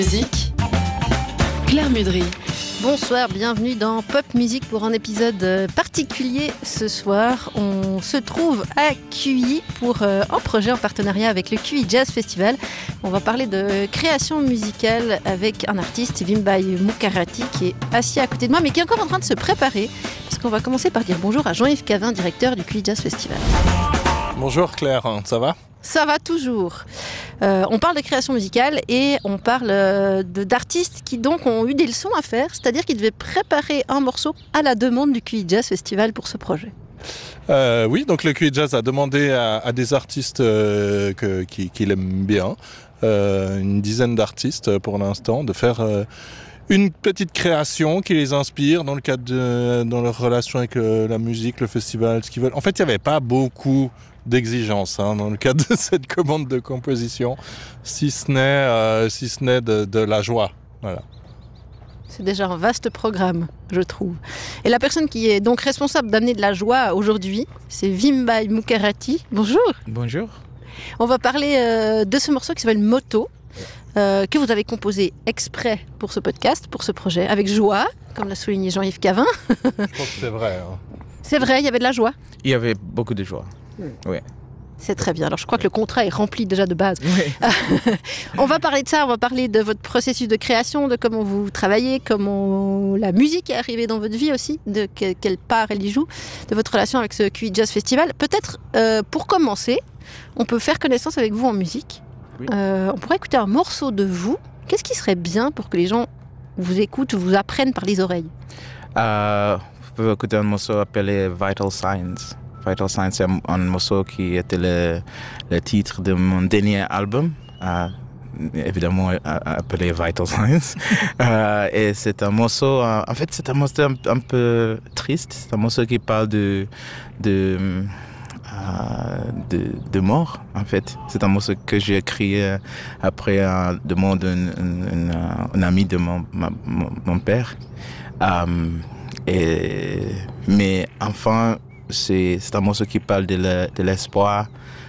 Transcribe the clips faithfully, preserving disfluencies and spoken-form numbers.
Musique, Claire Mudry. Bonsoir, bienvenue dans Pop Music pour un épisode particulier ce soir. On se trouve à Q I pour euh, un projet en partenariat avec le Q I Jazz Festival. On va parler de création musicale avec un artiste, Vimbai Moukarati, qui est assis à côté de moi, mais qui est encore en train de se préparer. Parce qu'on va commencer par dire bonjour à Jean-Yves Cavin, directeur du Q I Jazz Festival. Bonjour Claire, ça va ? Ça va toujours. Euh, on parle de création musicale et on parle euh, de, d'artistes qui donc ont eu des leçons à faire, c'est-à-dire qu'ils devaient préparer un morceau à la demande du Q I Jazz Festival pour ce projet. Euh, oui, donc le Q I Jazz a demandé à, à des artistes euh, que, qui, qui l'aiment bien, euh, une dizaine d'artistes pour l'instant, de faire euh, une petite création qui les inspire dans le cadre de dans leur relation avec euh, la musique, le festival, ce qu'ils veulent. En fait, il n'y avait pas beaucoup d'exigences hein, dans le cadre de cette commande de composition, si ce n'est, euh, si ce n'est de, de la joie. Voilà. C'est déjà un vaste programme, je trouve. Et la personne qui est donc responsable d'amener de la joie aujourd'hui, c'est Vimbai Moukarati. Bonjour. Bonjour. On va parler euh, de ce morceau qui s'appelle Moto, euh, que vous avez composé exprès pour ce podcast, pour ce projet, avec joie, comme l'a souligné Jean-Yves Cavin. Je pense que c'est vrai. Hein. C'est vrai, il y avait de la joie. Il y avait beaucoup de joie. Oui. C'est très bien. Alors, je crois que le contrat est rempli déjà de base. Oui. On va parler de ça, on va parler de votre processus de création, de comment vous travaillez, comment la musique est arrivée dans votre vie aussi, de que, quelle part elle y joue, de votre relation avec ce Q I Jazz Festival. Peut-être, euh, pour commencer, on peut faire connaissance avec vous en musique. Oui. Euh, on pourrait écouter un morceau de vous. Qu'est-ce qui serait bien pour que les gens vous écoutent, vous apprennent par les oreilles ? Euh, vous pouvez écouter un morceau appelé Vital Signs. Vital Signs, c'est un, un morceau qui était le, le titre de mon dernier album, euh, évidemment euh, appelé Vital Signs. euh, et c'est un morceau, euh, en fait, c'est un morceau un, un peu triste. C'est un morceau qui parle de, de, euh, de, de mort, en fait. C'est un morceau que j'ai écrit euh, après la demande d'un ami de mon, ma, mon, mon père. Euh, et, mais enfin, C'est, c'est un morceau qui parle de, le, de l'espoir.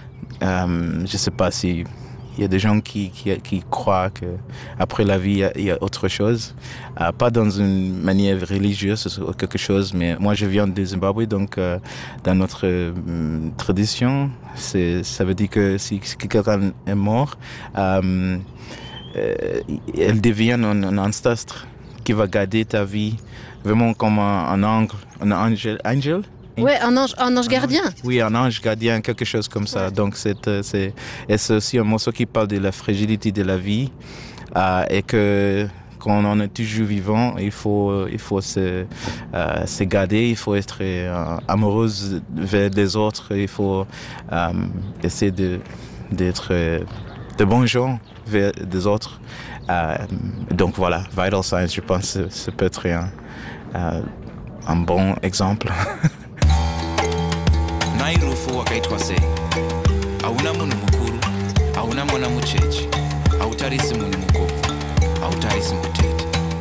Euh, je ne sais pas si il y a des gens qui, qui, qui croient qu'après la vie, il y a, il y a autre chose. Euh, pas dans une manière religieuse ou quelque chose, mais moi, je viens de Zimbabwe, donc euh, dans notre euh, tradition, c'est, ça veut dire que si, si quelqu'un est mort, euh, euh, elle devient un, un ancestre qui va garder ta vie vraiment comme un, un ange, un angel. angel Ouais, un ange, un ange gardien. Un ange, oui, un ange gardien, quelque chose comme ça. Ouais. Donc, c'est, c'est, et c'est aussi un morceau qui parle de la fragilité de la vie euh, et que quand on est toujours vivant, il faut, il faut se, euh, se garder, il faut être euh, amoureuse vers les autres, il faut euh, essayer de, d'être de bons gens vers les autres. Euh, donc voilà, Vital Signs, je pense que ça peut être un, euh, un bon exemple. Nairufu wakaitwa sei hauna munhu mukuru hauna mwana mucheche hautarisi munhu mukofu hautarisi mutezi